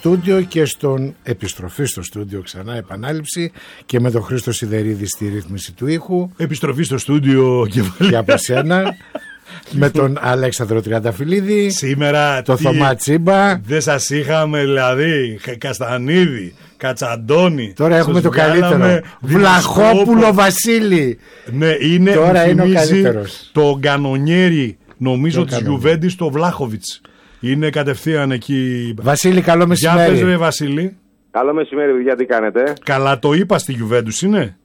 στούντιο και στον επιστροφή στο στούντιο, ξανά επανάληψη, και με τον Χρήστο Σιδερίδη στη ρύθμιση του ήχου. Επιστροφή στο στούντιο και από σένα. Με τον Αλέξανδρο Τριανταφυλλίδη. Σήμερα το Θωμά Τσίμπα. Δεν σας είχαμε δηλαδή Καστανίδη, Κατσαντώνη. Τώρα έχουμε το καλύτερο. Βλαχόπουλο Βασίλη. Ναι, είναι. Τώρα είναι ο καλύτερος. Το Γκανονιέρι, νομίζω, της Γιουβέντης, το Βλάχοβιτς. Είναι κατευθείαν εκεί. Βασίλη, καλό μεσημέρι. Για πες ρε Βασίλη. Καλό μεσημέρι, παιδιά, τι κάνετε? Καλά το είπα, στη Γιουβέντους είναι.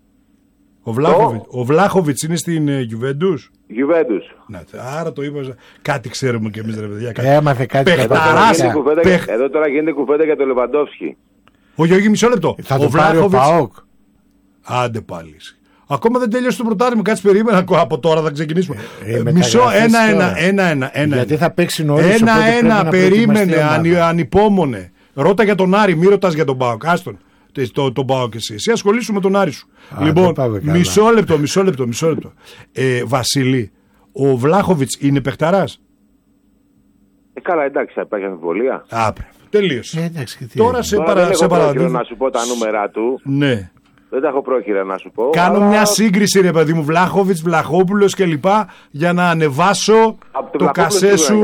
Ο Βλάχοβιτς είναι στην Γιουβέντους. Γιουβέντους. Ναι, άρα το είπα. Κάτι ξέρουμε κι εμείς, ρε παιδιά. Έμαθε κάτι. Εδώ τώρα γίνεται κουβέντα για τον Λεβαντόφσκι. Όχι, μισό λεπτό. Θα το πάρει ο ΠΑΟΚ. Άντε πάλι. Ακόμα δεν τέλειωσε το πρωτάθλημα. Κάτσε, περίμενα. Από τώρα θα ξεκινήσουμε. Μισό, ένα. Γιατί θα παίξει νωρίς. Ένα, περίμενε, ανυπόμονε. Ρώτα για τον Άρη, μη ρωτάς για τον ΠΑΟΚ. Άστον. Τον πάω και εσύ ασχολήσου με τον Άρη σου. Λοιπόν, μισό λεπτό. Βασίλη, ο Βλάχοβιτς είναι παιχταράς? Καλά, εντάξει, θα υπάρχει αμφιβολία. Τελείωσε. Τώρα σε παραδείγμα να σου πω τα νούμερα του. Ναι. Δεν τα έχω πρόχειρα να σου πω. Κάνω μια σύγκριση, ρε παιδί μου, Βλάχοβιτς, Βλαχόπουλος κλπ. Για να ανεβάσω το κασέ σου.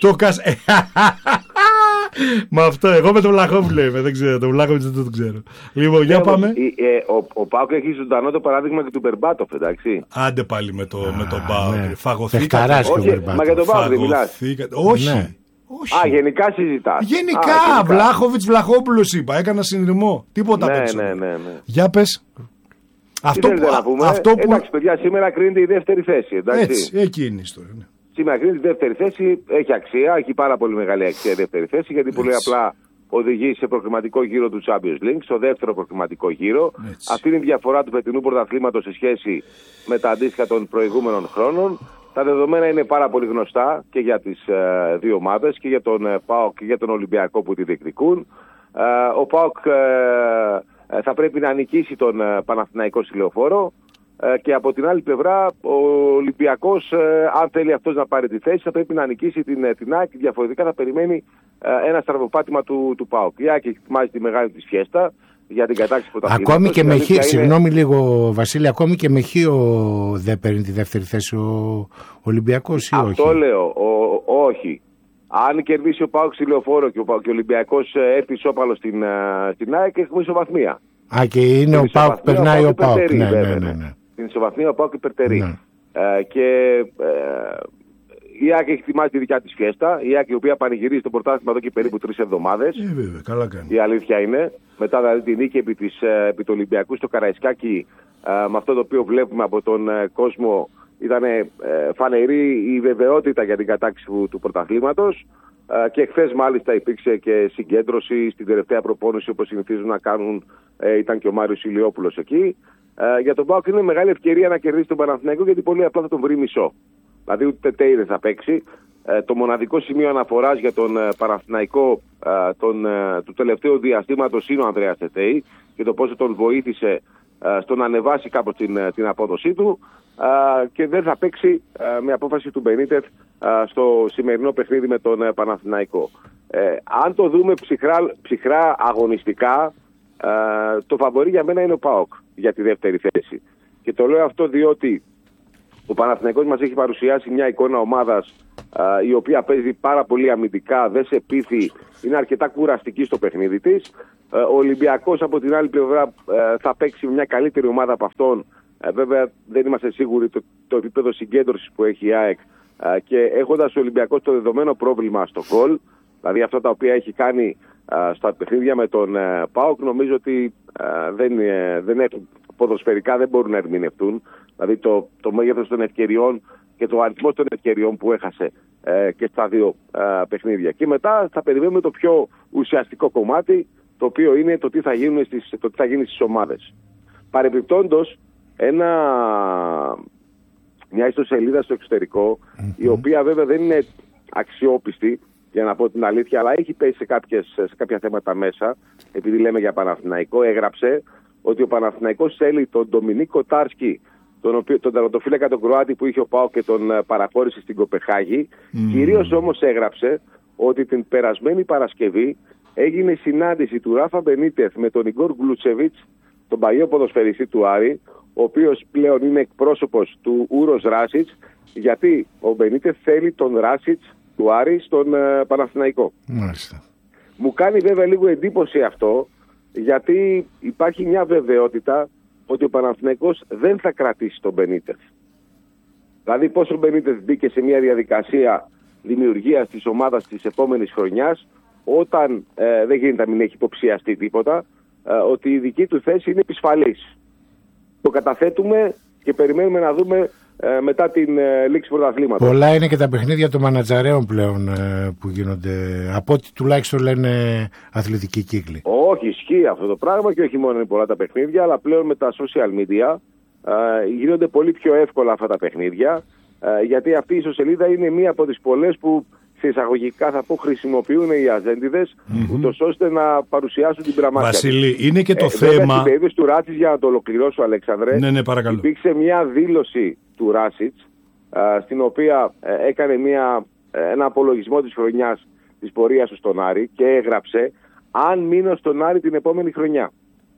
Μα αυτό, εγώ με τον Βλαχόπουλο είμαι, δεν ξέρω. Τον Βλάχοβιτς δεν το ξέρω. Λοιπόν, για πάμε. Ο ΠΑΟΚ έχει ζωντανό το παράδειγμα και του Μπερμπάτοφ, εντάξει. Άντε πάλι με τον ΠΑΟΚ. Φαγωθήκατε. Μα για τον ΠΑΟΚ δεν μιλάς? Όχι. Α, γενικά συζητάς. Γενικά, Βλάχοβιτς, Βλαχόπουλος είπα. Έκανα συνειρμό. Τίποτα περισσότερο. Ναι. Για πες. Αυτό που... Εντάξει, παιδιά, σήμερα κρίνεται η δεύτερη θέση. Εντάξει. Έτσι, εκεί είναι η ιστορία. Ναι. Σήμερα κρίνεται η δεύτερη θέση. Έχει αξία, έχει πάρα πολύ μεγάλη αξία η δεύτερη θέση, γιατί πολύ απλά οδηγεί σε προκριματικό γύρο του Champions League, στο δεύτερο προκριματικό γύρο. Έτσι. Αυτή είναι η διαφορά του φετινού πρωταθλήματος σε σχέση με τα αντίστοιχα των προηγούμενων χρόνων. Τα δεδομένα είναι πάρα πολύ γνωστά και για τις δύο ομάδες, και για τον ΠΑΟΚ και για τον Ολυμπιακό που τη διεκδικούν. Ο ΠΑΟΚ θα πρέπει να νικήσει τον Παναθηναϊκό στη Λεωφόρο, και από την άλλη πλευρά ο Ολυμπιακός, αν θέλει αυτός να πάρει τη θέση, θα πρέπει να νικήσει την ΑΕΚ. Διαφορετικά θα περιμένει ένα στραβοπάτημα του ΠΑΟΚ. Η ΑΕΚ ετοιμάζει τη μεγάλη της φιέστα για την κατάκτηση πρωταθλήματος. Ακόμη και με χ, συγγνώμη λίγο Βασίλη, ακόμη και με χ δεν παίρνει τη δεύτερη θέση ο Ολυμπιακός ή όχι? Αυτό λέω, όχι. Αν κερδίσει ο ΠΑΟΚ στη Λεωφόρο και ο Ολυμπιακός έρθει ισόπαλο στην ΑΕΚ, έχουμε ισοβαθμία. Α, και είναι ο ΠΑΟΚ, περνάει ο ΠΑΟΚ. Ναι. Την ισοβαθμία ο ΠΑΟΚ υπερτερεί. Ναι. Και η ΑΕΚ έχει ετοιμάσει τη δικιά της φιέστα. Η ΑΕΚ, η οποία πανηγυρίζει το πρωτάθλημα εδώ και περίπου 3 εβδομάδες. Βέβαια, καλά κάνει. Η αλήθεια είναι. Μετά δηλαδή τη νίκη επί του Ολυμπιακού στο Καραϊσκάκι, με αυτό το οποίο βλέπουμε από τον κόσμο, ήταν φανερή η βεβαιότητα για την κατάκτηση του πρωταθλήματος. Και χθες μάλιστα υπήρξε και συγκέντρωση στην τελευταία προπόνηση, όπως συνηθίζουν να κάνουν. Ήταν και ο Μάριος Ηλιόπουλος εκεί. Για τον ΠΑΟΚ είναι μεγάλη ευκαιρία να κερδίσει τον Παναθηναϊκό, γιατί πολύ απλά θα τον βρει μισό. Δηλαδή ούτε τέι δεν θα παίξει. Το μοναδικό σημείο αναφοράς για τον Παναθηναϊκό του τελευταίου διαστήματος είναι ο Ανδρέας Τετέι και το πόσο τον βοήθησε στο να ανεβάσει κάπως την απόδοσή του, και δεν θα παίξει με απόφαση του Μπενίτεθ στο σημερινό παιχνίδι με τον Παναθηναϊκό. Αν το δούμε ψυχρά αγωνιστικά, το φαβορί για μένα είναι ο ΠΑΟΚ για τη δεύτερη θέση. Και το λέω αυτό διότι ο Παναθηναϊκός μας έχει παρουσιάσει μια εικόνα ομάδας η οποία παίζει πάρα πολύ αμυντικά, δεν σε πείθει, είναι αρκετά κουραστική στο παιχνίδι της. Ο Ολυμπιακός από την άλλη πλευρά θα παίξει μια καλύτερη ομάδα από αυτόν. Βέβαια δεν είμαστε σίγουροι το επίπεδο συγκέντρωσης που έχει η ΑΕΚ, και έχοντας ο Ολυμπιακός το δεδομένο πρόβλημα στο γκολ, δηλαδή αυτά τα οποία έχει κάνει στα παιχνίδια με τον ΠΑΟΚ, νομίζω ότι ποδοσφαιρικά δεν μπορούν να ερμηνευτούν. Δηλαδή το μέγεθος των ευκαιριών και το αριθμό των ευκαιριών που έχασε και στα δύο παιχνίδια. Και μετά θα περιμένουμε το πιο ουσιαστικό κομμάτι, το οποίο είναι το τι θα γίνει στις ομάδες. Παρεπιπτόντως, μια ιστοσελίδα στο εξωτερικό, η οποία βέβαια δεν είναι αξιόπιστη, για να πω την αλήθεια, αλλά έχει πέσει σε κάποια θέματα μέσα, επειδή λέμε για Παναθηναϊκό, έγραψε ότι ο Παναθηναϊκός θέλει τον Ντομινίκο Τάρσκι, τον τερματοφύλακα τον Κροάτη που είχε ο ΠΑΟΚ και τον παραχώρησε στην Κοπεχάγη. Κυρίως όμως έγραψε ότι την περασμένη Παρασκευή έγινε συνάντηση του Ράφα Μπενίτεθ με τον Ιγκόρ Γκλουτσεβίτς, τον παλιό ποδοσφαιριστή του Άρη, ο οποίος πλέον είναι εκπρόσωπος του Ούρος Ράσιτς, γιατί ο Μπενίτεθ θέλει τον Ράσιτς του Άρη στον Παναθηναϊκό. Μάλιστα. Μου κάνει βέβαια λίγο εντύπωση αυτό, γιατί υπάρχει μια βεβαιότητα ότι ο Παναθηναϊκός δεν θα κρατήσει τον Μπενίτεθ. Δηλαδή πώς ο Μπενίτεθ μπήκε σε μια διαδικασία δημιουργίας της ομάδας της επόμενης χρονιάς, όταν δεν γίνεται να μην έχει υποψιαστεί τίποτα, ότι η δική του θέση είναι επισφαλής. Το καταθέτουμε και περιμένουμε να δούμε μετά την λήξη πρωταθλήματος. Πολλά είναι και τα παιχνίδια των μανατζαρέων πλέον που γίνονται, από ό,τι τουλάχιστον λένε αθλητικοί κύκλοι. Όχι, ισχύει αυτό το πράγμα και όχι μόνο είναι πολλά τα παιχνίδια, αλλά πλέον με τα social media γίνονται πολύ πιο εύκολα αυτά τα παιχνίδια, γιατί αυτή η ιστοσελίδα είναι μία από τις πολλές που σε εισαγωγικά θα πω χρησιμοποιούν οι αζέντιδες, ούτως ώστε να παρουσιάσουν την πραγματικότητα. Βασίλη, είναι και το θέμα. Στην περίπτωση του Ράσιτς, για να το ολοκληρώσω, Αλέξανδρε, ναι, παρακαλώ. Υπήρξε μια δήλωση του Ράσιτς, στην οποία έκανε ένα απολογισμό της χρονιάς της πορείας του στον Άρη και έγραψε αν μείνω στον Άρη την επόμενη χρονιά.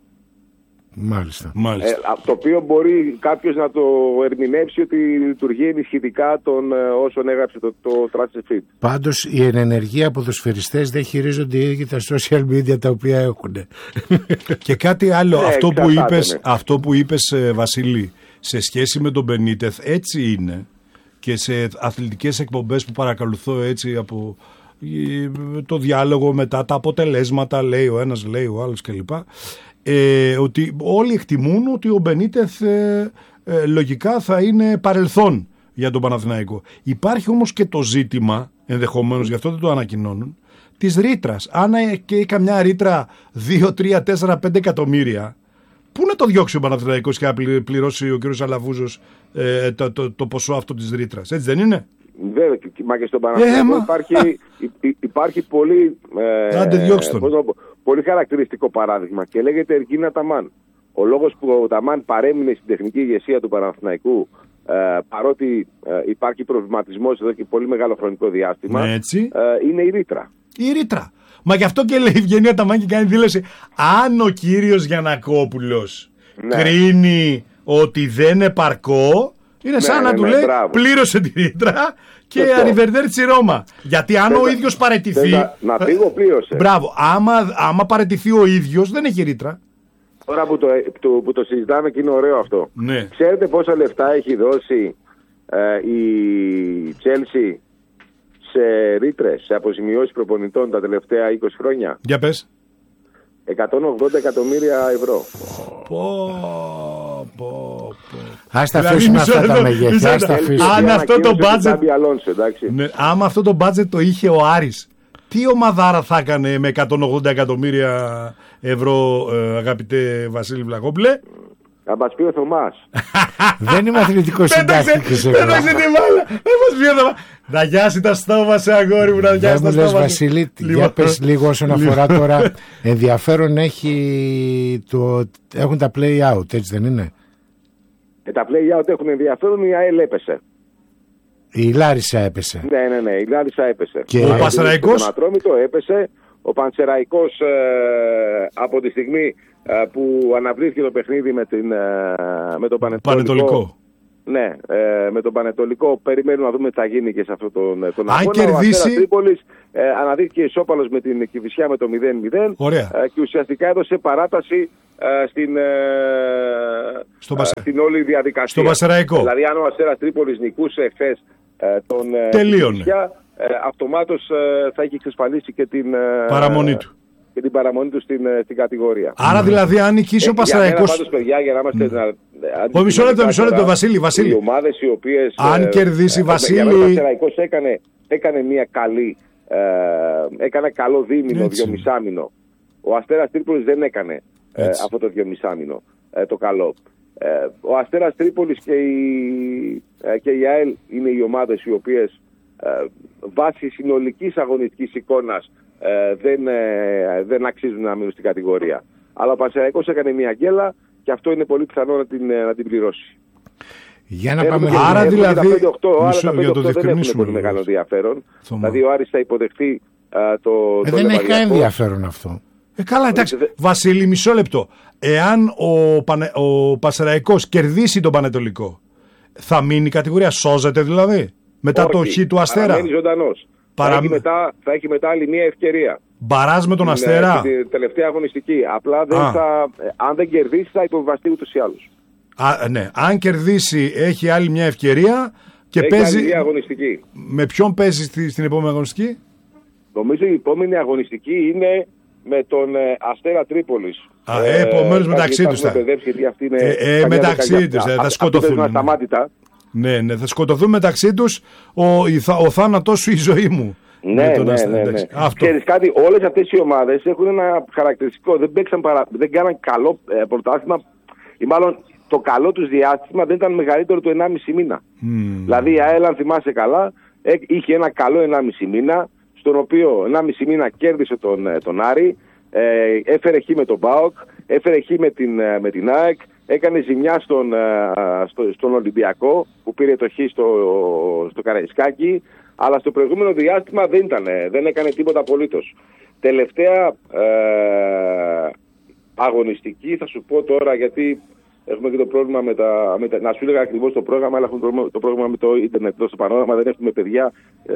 Μάλιστα. Το οποίο μπορεί κάποιος να το ερμηνεύσει ότι λειτουργεί ενισχυτικά των όσων έγραψε το Transfer Feed. Πάντως οι ενεργοί ποδοσφαιριστές δεν χειρίζονται οι ίδιοι τα social media τα οποία έχουν. Και κάτι άλλο, αυτό που είπες Βασίλη, σε σχέση με τον Μπενίτεθ, έτσι είναι και σε αθλητικές εκπομπές που παρακολουθώ έτσι από το διάλογο μετά τα αποτελέσματα, λέει ο ένας, λέει ο άλλος κλπ. Ότι όλοι εκτιμούν ότι ο Μπενίτεθ λογικά θα είναι παρελθόν για τον Παναθηναϊκό. Υπάρχει όμως και το ζήτημα, ενδεχομένως γι' αυτό δεν το ανακοινώνουν, της ρήτρας. Αν και καμιά ρήτρα 2, 3, 4, 5 εκατομμύρια, πού να το διώξει ο Παναθηναϊκός και να πληρώσει ο κ. Αλαβούζος το ποσό αυτό της ρήτρας, έτσι δεν είναι? Βέβαια, μα και στον Παναθηναϊκό υπάρχει πολύ, πολύ χαρακτηριστικό παράδειγμα και λέγεται Εργίν Αταμάν. Ο λόγος που ο Αταμάν παρέμεινε στην τεχνική ηγεσία του Παναθηναϊκού, παρότι υπάρχει προβληματισμός εδώ και πολύ μεγάλο χρονικό διάστημα, είναι η ρήτρα. Η ρήτρα. Μα γι' αυτό και λέει βγαίνει ο Αταμάν και κάνει δήλωση, αν ο κύριος Γιαννακόπουλος κρίνει ότι δεν επαρκώ, είναι σαν να του λέει πλήρωσε τη ρήτρα και αριβερδέρτσι Ρώμα. Γιατί αν ο ίδιος παραιτηθεί. Να φύγω, πλήρωσε. Μπράβο. Άμα παραιτηθεί ο ίδιος δεν έχει ρήτρα. Τώρα που το συζητάμε και είναι ωραίο αυτό. Ναι. Ξέρετε πόσα λεφτά έχει δώσει η Chelsea σε ρήτρες, σε αποζημιώσεις προπονητών τα τελευταία 20 χρόνια? Για πες. 180 εκατομμύρια ευρώ. Ας τα αφήσουμε αυτά τα μεγέθη. Άμα αυτό το budget το είχε ο Άρης, τι ομαδάρα θα έκανε με 180 εκατομμύρια ευρώ, αγαπητέ Βασίλη Βλαχόπουλε? Θα μας πει ο Θωμάς. Δεν είμαι αθλητικός συντάκτης. Πέταξε τη μπάλα. Δεν μας πει ο Θωμάς. Να γιάσει τα στόμα σε αγόρι μου. Δεν μου λες Βασίλη, για πες λίγο όσον αφορά τώρα. Ενδιαφέρον έχουν τα play out, έτσι δεν είναι? Τα play out έχουν ενδιαφέρον, η ΑΕΛ έπεσε. Η Λάρισα έπεσε. Ναι, η Λάρισα έπεσε. Και ο Πασεραϊκός. Το Ατρόμητο έπεσε. Ο Πανσεραϊκός από τη στιγμή που αναβλήθηκε το παιχνίδι με τον Πανετολικό. Ναι, με τον Πανετολικό περιμένουμε να δούμε τι θα γίνει και σε αυτό τον αγώνα. Αν κερδίσει. Ο Αστέρας Τρίπολης αναδείχθηκε ισόπαλος με την Κηφισιά με το 0-0 και ουσιαστικά έδωσε παράταση στην όλη διαδικασία. Στο Πασεραϊκό. Δηλαδή αν ο Αστέρας Τρίπολης νικούσε εχθές τον Κηφισιά, αυτομάτως θα έχει εξασφαλίσει και την παραμονή του. Και την παραμονή του στην κατηγορία. Άρα δηλαδή αν νικήσει ο Πασεραϊκός. Πάντως παιδιά, για να είμαστε. Μισό λεπτό Βασίλη. Οι ομάδες οι οποίες. Αν κερδίσει Βασίλη. Ο Πασεραϊκός έκανε μια καλή. Έκανε καλό δίμηνο, 2,5 μήνο. Ο Αστέρας Τρίπολης δεν έκανε αυτό το 2,5 μήνο το καλό. Ο Αστέρας Τρίπολης και η ΑΕΛ είναι οι ομάδες οι οποίες βάσει συνολικής αγωνιστικής εικόνας δεν αξίζουν να μείνουν στην κατηγορία. Αλλά ο Πανσεραϊκός έκανε μια γκέλα και αυτό είναι πολύ πιθανό να την πληρώσει. Για να πάμε άρα δηλαδή τα 5-8 δεν έχουν πολύ μεγάλο ενδιαφέρον. Δηλαδή ο Άρης θα υποδεχθεί δεν έχει κανένα ενδιαφέρον αυτό. Καλά, εντάξει. Βασίλη, μισό λεπτό. Εάν ο Πασεραϊκός κερδίσει τον Πανετολικό, θα μείνει η κατηγορία, σώζεται δηλαδή μετά το χ του Αστέρα? Παραμένει ζωντανός. Θα έχει μετά άλλη μια ευκαιρία. Μπαράζ με τον Αστέρα. Την τελευταία αγωνιστική. Απλά αν δεν κερδίσει θα υποβιβαστεί ούτως ή άλλως. Ναι. Αν κερδίσει έχει άλλη μια ευκαιρία και έχει παίζει. Άλλη μια αγωνιστική. Με ποιον παίζει στην επόμενη αγωνιστική? Νομίζω η επόμενη αγωνιστική είναι με τον Αστέρα Τρίπολης. Επομένως μεταξύ τους θα. Μεταξύ τους θα σκοτωθούν. Ναι, θα σκοτωθούν μεταξύ τους. Ο θάνατός σου, η ζωή μου. Ναι. Ξέρεις κάτι, όλες αυτές οι ομάδες έχουν ένα χαρακτηριστικό. Δεν κάναν καλό πρωτάθλημα, ή μάλλον το καλό τους διάστημα δεν ήταν μεγαλύτερο του 1,5 μήνα. Δηλαδή η ΑΕΛ, αν θυμάσαι καλά, είχε ένα καλό 1,5 μήνα, στον οποίο 1,5 μήνα κέρδισε τον Άρη, έφερε χ με τον ΠΑΟΚ, έφερε χ με την ΑΕΚ, έκανε ζημιά στον Ολυμπιακό που πήρε το χ στο Καραϊσκάκι, αλλά στο προηγούμενο διάστημα δεν έκανε τίποτα απολύτως. Τελευταία αγωνιστική, θα σου πω τώρα, γιατί έχουμε και το πρόβλημα να σου έλεγα ακριβώς το πρόγραμμα, αλλά έχουμε το πρόβλημα με το ίντερνετ εδώ στο Πανόραμα, δεν έχουμε παιδιά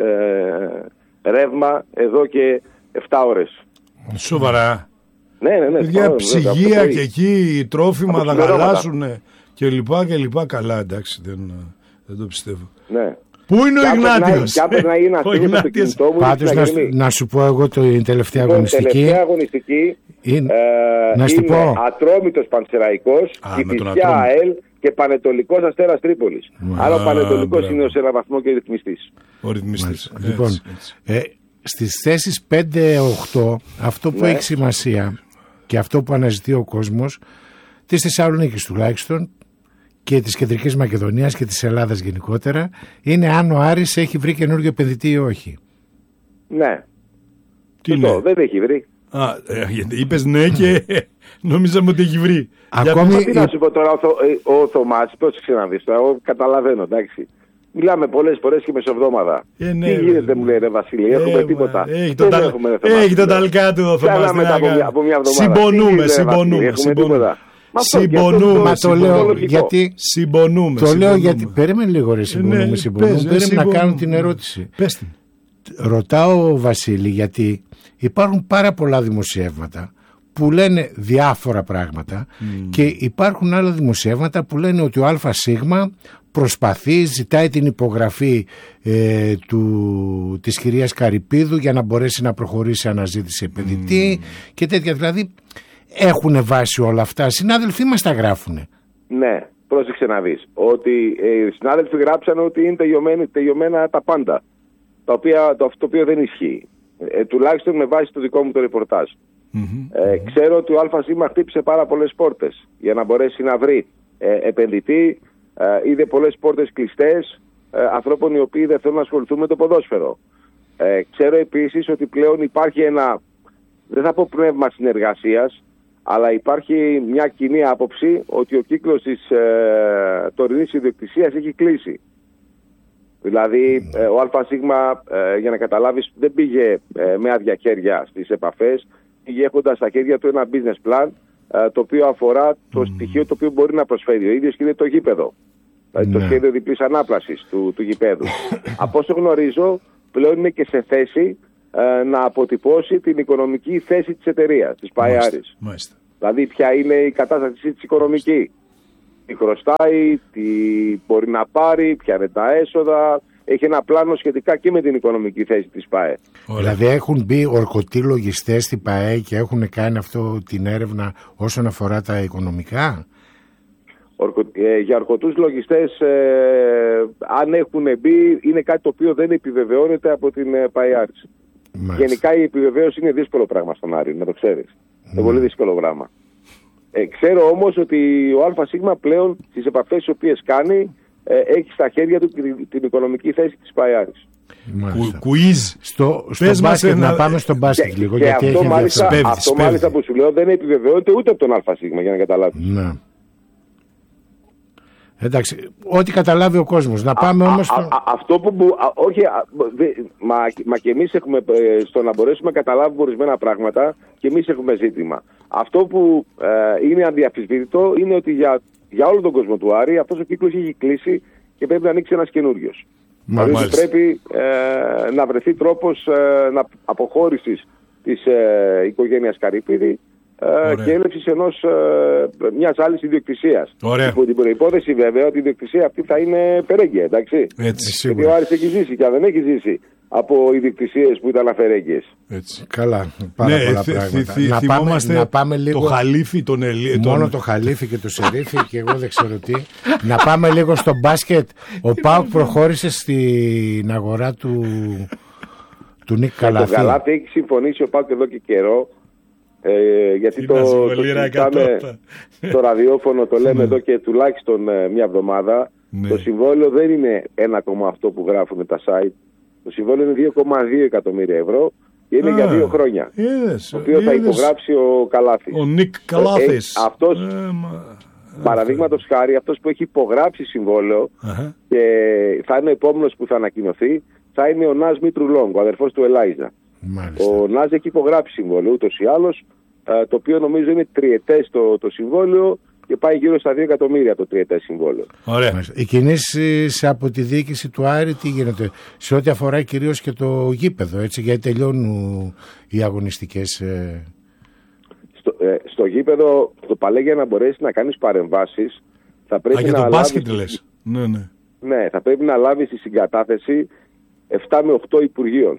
ρεύμα εδώ και 7 ώρες. Σοβαρά? Ναι. Παιδιά, ψυγεία και εκεί, τρόφιμα θα γαλάσουν και λοιπά. Καλά, εντάξει, δεν το πιστεύω. Ναι. Πού είναι ο Ιγνάτιος? Πάντως να σου πω εγώ την τελευταία αγωνιστική. Η τελευταία αγωνιστική είναι Ατρόμητος Πανσεραϊκός, Κηφισιά ΑΕΛ και Πανετολικός Αστέρας Τρίπολης. Άρα ο Πανετολικός είναι ως ένα βαθμό και ρυθμιστής. Ο ρυθμιστής. Λοιπόν, στις θέσεις 5-8 αυτό που έχει σημασία και αυτό που αναζητεί ο κόσμος της Θεσσαλονίκης τουλάχιστον και της Κεντρικής Μακεδονίας και της Ελλάδας γενικότερα, είναι αν ο Άρης έχει βρει καινούργιο επενδυτή ή όχι. Ναι. Τι λέει? Δεν έχει βρει. Είπες ναι και νομίζαμε ότι έχει βρει. Ακόμη... Τι να σου πω τώρα, ο Θωμάς, πώς ξαναδείς τώρα, εγώ καταλαβαίνω, εντάξει. Μιλάμε πολλές φορές και μεσοβδόμαδα. Τι γίνεται, μου λέει, ρε Βασίλη, έχουμε τίποτα. Έχει τα ταλκά του ο Θωμάς. Συμπονούμε. Μα το λέω γιατί. Συμπονούμε. Το λέω γιατί. Περίμενε λίγο, ρε. Συμπονούμε. Πρέπει να κάνω την ερώτηση. Ρωτάω, Βασίλη, γιατί υπάρχουν πάρα πολλά δημοσιεύματα που λένε διάφορα πράγματα και υπάρχουν άλλα δημοσιεύματα που λένε ότι ο ΑΣ προσπαθεί, ζητάει την υπογραφή της κυρίας Καρυπίδου για να μπορέσει να προχωρήσει αναζήτηση επενδυτή και τέτοια. Δηλαδή έχουν βάσει όλα αυτά. Συνάδελφοί μας τα γράφουνε. Ναι, πρόσεξε να δεις. Ότι οι συνάδελφοι γράψαν ότι είναι τελειωμένα τα πάντα. Το οποίο δεν ισχύει. Τουλάχιστον με βάση το δικό μου το ρεπορτάζ. Ξέρω ότι ο ΑΣ χτύπησε πάρα πολλές πόρτες για να μπορέσει να βρει επενδυτή. Είδε πολλές πόρτες κλειστές ανθρώπων οι οποίοι δεν θέλουν να ασχοληθούν με το ποδόσφαιρο. Ξέρω επίσης ότι πλέον υπάρχει ένα, δεν θα πω πνεύμα συνεργασίας, αλλά υπάρχει μια κοινή άποψη ότι ο κύκλος της τωρινής ιδιοκτησίας έχει κλείσει. Δηλαδή ο ΑΣ, για να καταλάβεις, δεν πήγε με άδεια χέρια στις επαφές, πήγε έχοντας στα χέρια του ένα business plan το οποίο αφορά το στοιχείο το οποίο μπορεί να προσφέρει ο ίδιος και είναι το γήπεδο. Το σχέδιο διπλής ανάπλασης του γηπέδου. Από όσο γνωρίζω, πλέον είναι και σε θέση να αποτυπώσει την οικονομική θέση της εταιρείας, της ΠΑΕΑΡΙΣ. Δηλαδή ποια είναι η κατάσταση της οικονομική. Τι χρωστάει, τι μπορεί να πάρει, ποια είναι τα έσοδα. Έχει ένα πλάνο σχετικά και με την οικονομική θέση της ΠΑΕ. Δηλαδή έχουν μπει ορκωτοί λογιστές στην ΠΑΕ και έχουν κάνει αυτό την έρευνα όσον αφορά τα οικονομικά. Για ορκωτούς λογιστές, αν έχουν μπει, είναι κάτι το οποίο δεν επιβεβαιώνεται από την ΠΑΕΑΡΙΣ. Γενικά η επιβεβαίωση είναι δύσκολο πράγμα στον Άρη, να το ξέρεις. Είναι πολύ δύσκολο πράγμα. Ξέρω όμως ότι ο ΑΣ πλέον στις επαφές τις οποίες κάνει έχει στα χέρια του την οικονομική θέση της ΠΑΕΑΡΙΣ. Κουίζ. Στο μπάσκετ, να πάμε στο μπάσκετ λίγο. Και γιατί αυτό μάλιστα που σου λέω δεν επιβεβαιώνεται ούτε από τον ΑΣ, για να καταλάβεις. Ναι. Εντάξει, ό,τι καταλάβει ο κόσμος. Να πάμε όμως αυτό που... όχι, μα και εμείς έχουμε... στο να μπορέσουμε να καταλάβουμε ορισμένα πράγματα και εμείς έχουμε ζήτημα. Αυτό που είναι αδιαφυσβήτητο είναι ότι για όλο τον κόσμο του Άρη αυτός ο κύκλος έχει κλείσει και πρέπει να ανοίξει ένας καινούριος. Δηλαδή πρέπει να βρεθεί τρόπος αποχώρησης της οικογένειας Καρυπίδη και έλευσης μιας άλλης ιδιοκτησίας. Υπό την προϋπόθεση βέβαια ότι η ιδιοκτησία αυτή θα είναι περέγγια, εντάξει. Γιατί ο Άρης έχει ζήσει και αν δεν έχει ζήσει από ιδιοκτησίες που ήταν αφαιρέγγιες. Καλά, πάρα πολλά πράγματα. Να πάμε λίγο... Το Χαλίφι, μόνο το Χαλίφι και το Σερίφι και εγώ δεν ξέρω τι. Να πάμε λίγο στο μπάσκετ. Ο ΠΑΟΚ προχώρησε στην αγορά του Νίκ Καλάθη. Το Καλάθη έχει συμφωνήσει ο ΠΑΟΚ εδώ και καιρό. Γιατί το συζητάμε στο ραδιόφωνο, το λέμε εδώ και τουλάχιστον μια εβδομάδα. Το συμβόλαιο δεν είναι 1,8 που γράφουν τα site. Το συμβόλαιο είναι 2,2 εκατομμύρια ευρώ και είναι για 2 χρόνια. Το οποίο θα υπογράψει ο Καλάθης. Ο Νίκ Καλάθης. Αυτός, παραδείγματος χάρη, αυτός που έχει υπογράψει συμβόλαιο και θα είναι ο επόμενος που θα ανακοινωθεί, θα είναι ο Νάζ Μητρουλόγκ, ο αδερφός του Ελάιζα. Ο Νάζ έχει υπογράψει συμβόλαιο ούτως ή άλλως, το οποίο νομίζω είναι τριετές το συμβόλαιο και πάει γύρω στα 2 εκατομμύρια το τριετές συμβόλαιο. Ωραία. Οι κινήσεις από τη διοίκηση του Άρη τι γίνεται σε ό,τι αφορά κυρίως και το γήπεδο, έτσι, γιατί τελειώνουν οι αγωνιστικές. Στο γήπεδο το Παλέ, για να μπορέσει να κάνεις παρεμβάσεις θα πρέπει για να το μπάσκετ λες. Ναι, θα πρέπει να λάβεις τη συγκατάθεση 7 με 8 υπουργείων.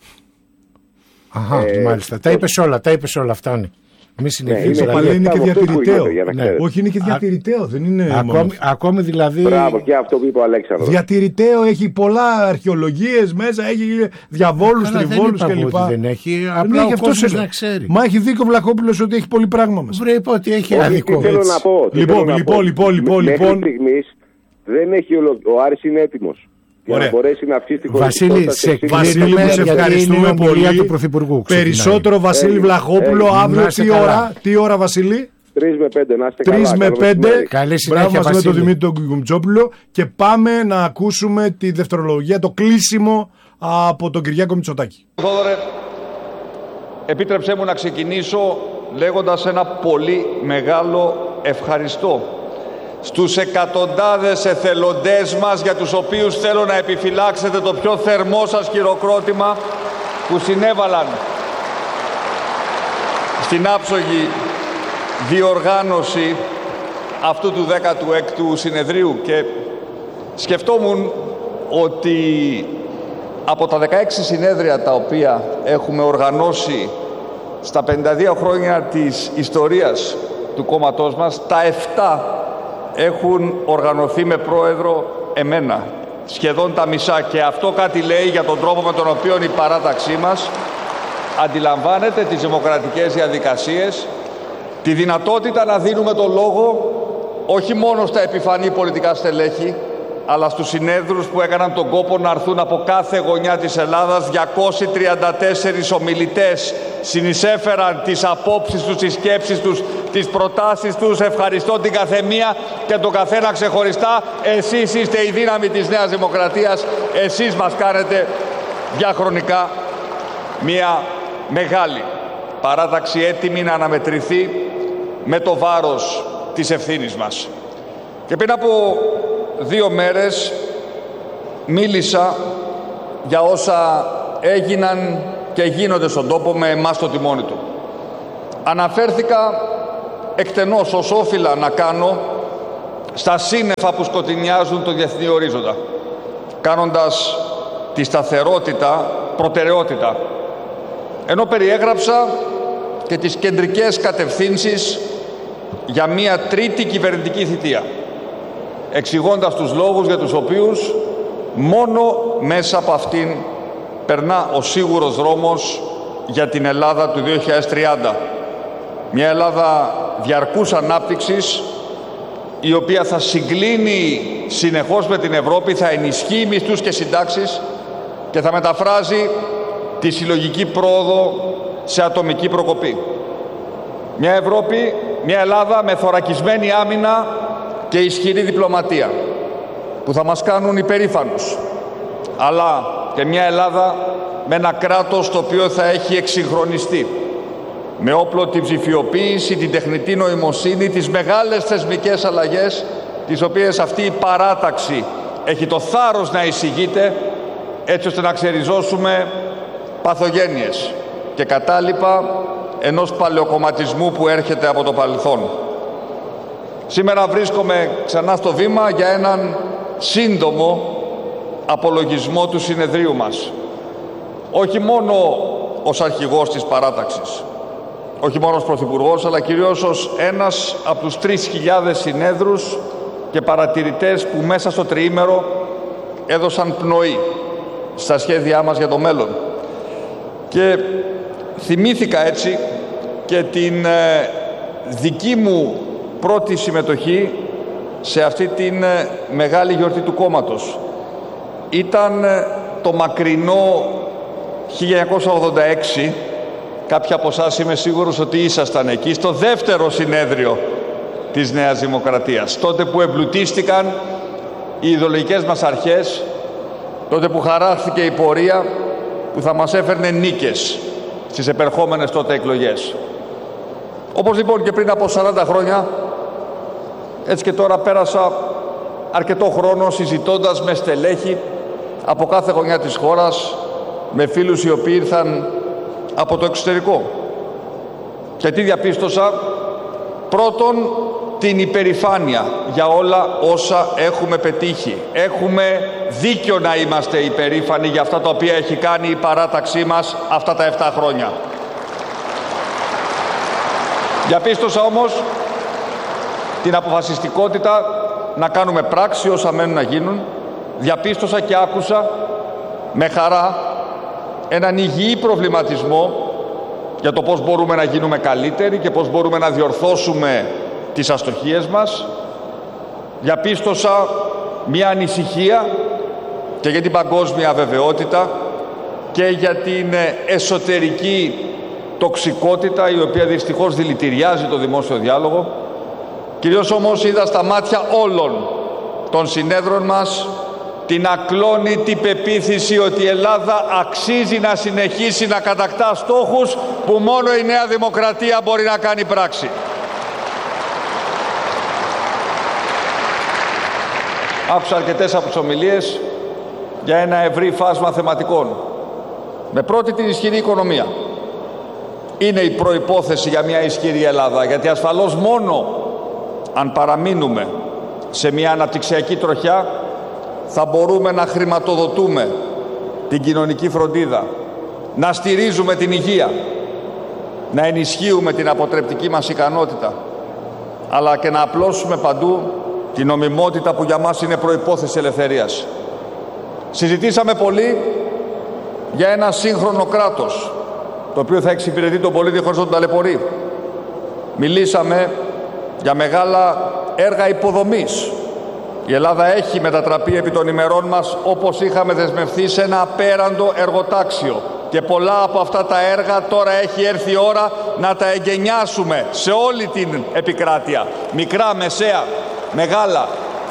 Αχα, μάλιστα. Τα είπες όλα, φτάνει. Το Παλέ είναι και διατηρηταίο. Όχι, είναι και διατηρηταίο, δεν είναι ακόμη δηλαδή. Μπράβο, και αυτό που είπε ο Αλέξανδρος. Διατηρηταίο, έχει πολλά αρχαιολογίες μέσα, έχει διαβόλους, τριβόλους κλπ. Δεν έχει, απλά ο κόσμος να ξέρει. Μα έχει δίκιο ο Βλαχόπουλος ότι έχει πολύ πράγμα μέσα. Βρε, είπα ότι έχει αδικό. Θέλω να πω. Λοιπόν. Μέχρι στιγμής δεν έχει ο Άρης είναι έτοιμος. Για να μπορέσει να αυξήσει την χωρητικότητα. Βασίλη, σε ευχαριστούμε πολύ. Του Πρωθυπουργού. Περισσότερο Βασίλη Βλαχόπουλο. Αύριο τι ώρα, Βασίλη? 3 με 5, να είστε καλά. 3 με 5. Καλή συνέχεια, μπράβο μας με τον Δημήτρη τον Κουμτσόπουλο. Και πάμε να ακούσουμε τη δευτερολογία, το κλείσιμο από τον Κυριάκο Μητσοτάκη. Θόδωρε, επίτρεψέ μου να ξεκινήσω λέγοντας ένα πολύ μεγάλο ευχαριστώ στους εκατοντάδες εθελοντές μας, για τους οποίους θέλω να επιφυλάξετε το πιο θερμό σας χειροκρότημα, που συνέβαλαν στην άψογη διοργάνωση αυτού του 16ου συνεδρίου. Και σκεφτόμουν ότι από τα 16 συνέδρια τα οποία έχουμε οργανώσει στα 52 χρόνια της ιστορίας του κόμματός μας, τα 7 έχουν οργανωθεί με πρόεδρο εμένα, σχεδόν τα μισά, και αυτό κάτι λέει για τον τρόπο με τον οποίο η παράταξή μας αντιλαμβάνεται τις δημοκρατικές διαδικασίες, τη δυνατότητα να δίνουμε το λόγο όχι μόνο στα επιφανή πολιτικά στελέχη, αλλά στους συνέδρους που έκαναν τον κόπο να έρθουν από κάθε γωνιά της Ελλάδας. 234 ομιλητές συνεισέφεραν τις απόψεις τους, τις σκέψεις τους, τις προτάσεις τους. Ευχαριστώ την καθεμία και τον καθένα ξεχωριστά. Εσείς είστε η δύναμη της Νέας Δημοκρατίας. Εσείς μας κάνετε διαχρονικά μια μεγάλη παράταξη, έτοιμη να αναμετρηθεί με το βάρος της ευθύνης μας. Και πριν από 2 μέρες μίλησα για όσα έγιναν και γίνονται στον τόπο με εμάς το τιμόνι του. Αναφέρθηκα εκτενώς, ως όφιλα να κάνω, στα σύννεφα που σκοτεινιάζουν το διεθνή ορίζοντα, κάνοντας τη σταθερότητα προτεραιότητα, ενώ περιέγραψα και τις κεντρικές κατευθύνσεις για μια τρίτη κυβερνητική θητεία, εξηγώντας τους λόγους για τους οποίους μόνο μέσα από αυτήν περνά ο σίγουρος δρόμος για την Ελλάδα του 2030. Μια Ελλάδα διαρκούς ανάπτυξης, η οποία θα συγκλίνει συνεχώς με την Ευρώπη, θα ενισχύει μισθούς και συντάξεις και θα μεταφράζει τη συλλογική πρόοδο σε ατομική προκοπή. Μια Ευρώπη, μια Ελλάδα με θωρακισμένη άμυνα, και ισχυρή διπλωματία που θα μας κάνουν υπερήφανους, αλλά και μια Ελλάδα με ένα κράτος το οποίο θα έχει εξυγχρονιστεί, με όπλο την ψηφιοποίηση, την τεχνητή νοημοσύνη, τις μεγάλες θεσμικές αλλαγές, τις οποίες αυτή η παράταξη έχει το θάρρος να εισηγείται, έτσι ώστε να ξεριζώσουμε παθογένειες και κατάλοιπα ενός παλαιοκομματισμού που έρχεται από το παρελθόν. Σήμερα βρίσκομαι ξανά στο βήμα για έναν σύντομο απολογισμό του συνεδρίου μας. Όχι μόνο ως αρχηγός της παράταξης, όχι μόνο ως πρωθυπουργός, αλλά κυρίως ως ένας από τους 3.000 συνέδρους και παρατηρητές που μέσα στο τριήμερο έδωσαν πνοή στα σχέδιά μας για το μέλλον. Και θυμήθηκα έτσι και την δική μου πρώτη συμμετοχή σε αυτή την μεγάλη γιορτή του κόμματος. Ήταν το μακρινό 1986, κάποιοι από εσάς είμαι σίγουρος ότι ήσασταν εκεί, στο δεύτερο συνέδριο της Νέας Δημοκρατίας, τότε που εμπλουτίστηκαν οι ιδεολογικές μας αρχές, τότε που χαράχθηκε η πορεία που θα μας έφερνε νίκες στις επερχόμενες τότε εκλογές. Όπως λοιπόν και πριν από 40 χρόνια, έτσι και τώρα πέρασα αρκετό χρόνο συζητώντας με στελέχη από κάθε γωνιά της χώρας, με φίλους οι οποίοι ήρθαν από το εξωτερικό. Και τι διαπίστωσα? Πρώτον, την υπερηφάνεια για όλα όσα έχουμε πετύχει. Έχουμε δίκιο να είμαστε υπερήφανοι για αυτά τα οποία έχει κάνει η παράταξή μας αυτά τα 7 χρόνια. Διαπίστωσα όμως την αποφασιστικότητα να κάνουμε πράξη όσα μένουν να γίνουν. Διαπίστωσα και άκουσα με χαρά έναν υγιή προβληματισμό για το πώς μπορούμε να γίνουμε καλύτεροι και πώς μπορούμε να διορθώσουμε τις αστοχίες μας. Διαπίστωσα μια ανησυχία και για την παγκόσμια αβεβαιότητα και για την εσωτερική τοξικότητα, η οποία δυστυχώς δηλητηριάζει το δημόσιο διάλογο. Κυρίως όμως είδα στα μάτια όλων των συνέδρων μας την ακλόνητη πεποίθηση ότι η Ελλάδα αξίζει να συνεχίσει να κατακτά στόχους που μόνο η Νέα Δημοκρατία μπορεί να κάνει πράξη. Άκουσα αρκετές από τις ομιλίες για ένα ευρύ φάσμα θεματικών. Με πρώτη την ισχυρή οικονομία. Είναι η προϋπόθεση για μια ισχυρή Ελλάδα, γιατί ασφαλώς μόνο αν παραμείνουμε σε μια αναπτυξιακή τροχιά θα μπορούμε να χρηματοδοτούμε την κοινωνική φροντίδα, να στηρίζουμε την υγεία, να ενισχύουμε την αποτρεπτική μας ικανότητα, αλλά και να απλώσουμε παντού την νομιμότητα που για μας είναι προϋπόθεση ελευθερίας. Συζητήσαμε πολύ για ένα σύγχρονο κράτος, το οποίο θα εξυπηρετεί τον πολίτη χωρίς να τον ταλαιπωρεί. Μιλήσαμε για μεγάλα έργα υποδομής. Η Ελλάδα έχει μετατραπεί επί των ημερών μας, όπως είχαμε δεσμευθεί, σε ένα απέραντο εργοτάξιο. Και πολλά από αυτά τα έργα τώρα έχει έρθει η ώρα να τα εγκαινιάσουμε σε όλη την επικράτεια. Μικρά, μεσαία, μεγάλα.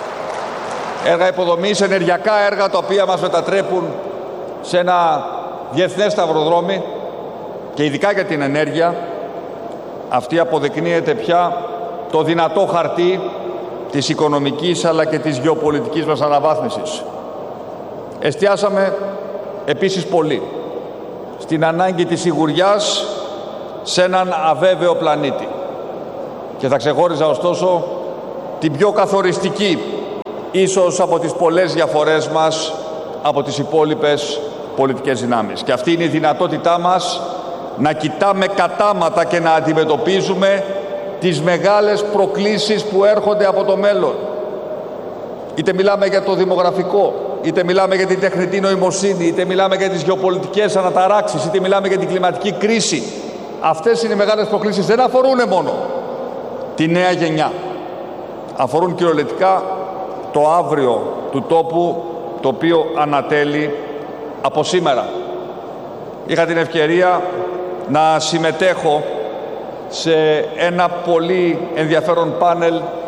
Έργα υποδομής, ενεργειακά έργα, τα οποία μας μετατρέπουν σε ένα διεθνές σταυροδρόμι. Και ειδικά για την ενέργεια, αυτή αποδεικνύεται πια το δυνατό χαρτί της οικονομικής αλλά και της γεωπολιτικής μας αναβάθμισης. Εστιάσαμε επίσης πολύ στην ανάγκη της σιγουριάς σε έναν αβέβαιο πλανήτη. Και θα ξεχώριζα ωστόσο την πιο καθοριστική, ίσως από τις πολλές διαφορές μας από τις υπόλοιπες πολιτικές δυνάμεις. Και αυτή είναι η δυνατότητά μας να κοιτάμε κατάματα και να αντιμετωπίζουμε τις μεγάλες προκλήσεις που έρχονται από το μέλλον. Είτε μιλάμε για το δημογραφικό, είτε μιλάμε για την τεχνητή νοημοσύνη, είτε μιλάμε για τις γεωπολιτικές αναταράξεις, είτε μιλάμε για την κλιματική κρίση. Αυτές είναι οι μεγάλες προκλήσεις. Δεν αφορούν μόνο τη νέα γενιά. Αφορούν κυριολεκτικά το αύριο του τόπου, το οποίο ανατέλει από σήμερα. Είχα την ευκαιρία να συμμετέχω σε ένα πολύ ενδιαφέρον πάνελ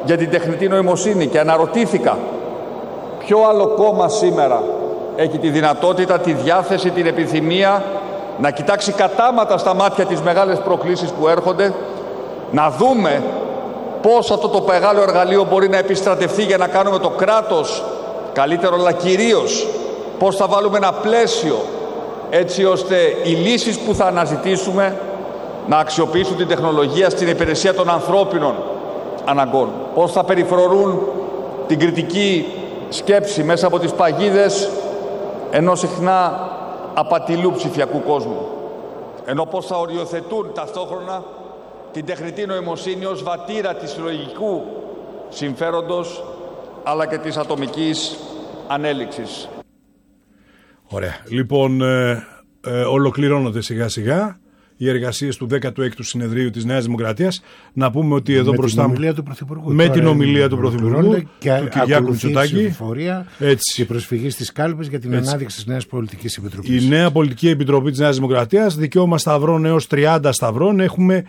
για την τεχνητή νοημοσύνη και αναρωτήθηκα ποιο άλλο κόμμα σήμερα έχει τη δυνατότητα, τη διάθεση, την επιθυμία να κοιτάξει κατάματα στα μάτια τις μεγάλες προκλήσεις που έρχονται, να δούμε πώς αυτό το μεγάλο εργαλείο μπορεί να επιστρατευτεί για να κάνουμε το κράτος καλύτερο, αλλά κυρίως πώς θα βάλουμε ένα πλαίσιο έτσι ώστε οι λύσεις που θα αναζητήσουμε να αξιοποιήσουν την τεχνολογία στην υπηρεσία των ανθρώπινων αναγκών. Πώς θα περιφρονούν την κριτική σκέψη μέσα από τις παγίδες ενός συχνά απατηλού ψηφιακού κόσμου. Ενώ πώς θα οριοθετούν ταυτόχρονα την τεχνητή νοημοσύνη ως βατήρα της συλλογικού συμφέροντος αλλά και της ατομικής ανέλυξης. Ωραία. Λοιπόν, ολοκληρώνονται σιγά σιγά οι εργασίες του 16ου συνεδρίου της Νέας Δημοκρατίας. Να πούμε ότι εδώ μπροστά με την ομιλία του Πρωθυπουργού και του Κυριάκου Μητσοτάκη, η προσφυγή στις κάλπες για την ανάδειξη της Νέας Πολιτικής Επιτροπής. Η Νέα Πολιτική Επιτροπή της Νέας Δημοκρατίας, δικαίωμα σταυρών έως 30 σταυρών. Έχουμε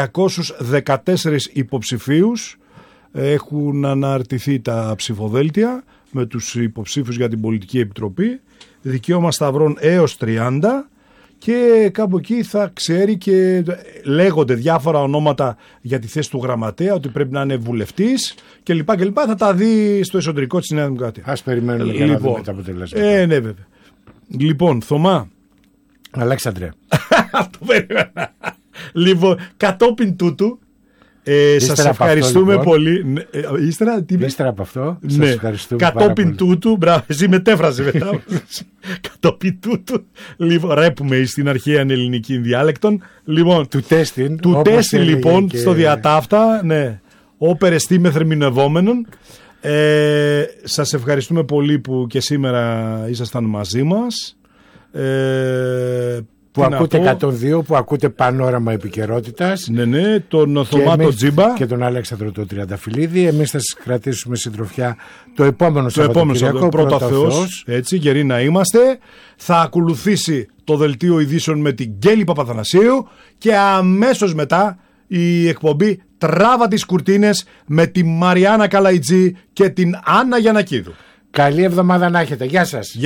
214 υποψηφίους. Έχουν αναρτηθεί τα ψηφοδέλτια με τους υποψήφιους για την Πολιτική Επιτροπή. Δικαίωμα σταυρών έως 30. Και κάπου εκεί θα ξέρει και λέγονται διάφορα ονόματα για τη θέση του γραμματέα, ότι πρέπει να είναι βουλευτής κλπ. Θα τα δει στο εσωτερικό της Νέας Δημοκρατίας. Ας περιμένουμε για να δούμε τα αποτελέσματα. Ναι, βέβαια. Λοιπόν, Θωμά. Αλέξανδρε. Αυτό περίμενα. Λοιπόν, κατόπιν τούτου, σας ευχαριστούμε αυτό, πολύ. Ύστερα από αυτό, σας ευχαριστούμε κατόπιν τούτου, μπράβο, εσύ μετέφρασε μετά. Κατόπιν τούτου, λοιπόν, ρέπουμε στην αρχαία ελληνική διάλεκτον. Λοιπόν, του τέστην λοιπόν, στο διατάφτα, ναι, όπερες τί θερμινευόμενον. Σας ευχαριστούμε πολύ που και σήμερα ήσασταν μαζί μας. Που ακούτε 102, που ακούτε Πανόραμα Επικαιρότητας. Ναι, τον Θωμάτο Τζίμπα και τον Αλέξανδρο το Τριανταφυλλίδη. Εμείς θα σας κρατήσουμε συντροφιά το επόμενο Σαββατοκύριακο, πρώτα Θεός. Έτσι, γεροί να είμαστε. Θα ακολουθήσει το δελτίο ειδήσεων με την Γκέλη Παπαθανασίου και αμέσως μετά η εκπομπή Τράβα τις Κουρτίνες με τη Μαριάννα Καλαϊτζή και την Άννα Γιαννακίδου. Καλή εβδομάδα να έχετε. Γεια σας.